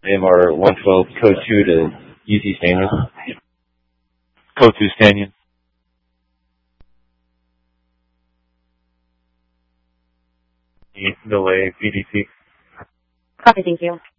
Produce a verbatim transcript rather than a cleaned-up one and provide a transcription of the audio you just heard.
A M R one twelve, code two to U T Stanion. Code two Stanion. Delay, P D C. Copy, thank you.